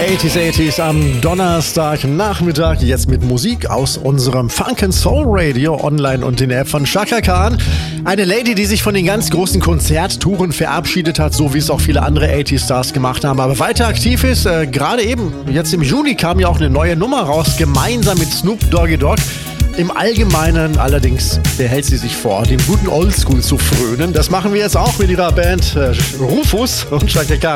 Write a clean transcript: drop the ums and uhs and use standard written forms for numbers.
80s am Donnerstagnachmittag. Jetzt mit Musik aus unserem Funk & Soul Radio online und in der App von Chaka Khan. Eine Lady, die sich von den ganz großen Konzerttouren verabschiedet hat, so wie es auch viele andere 80s-Stars gemacht haben, aber weiter aktiv ist. Gerade eben, jetzt im Juni, kam ja auch eine neue Nummer raus, gemeinsam mit Snoop Doggy Dogg. Im Allgemeinen allerdings behält sie sich vor, dem guten Oldschool zu frönen. Das machen wir jetzt auch mit ihrer Band Rufus und Chaka Khan.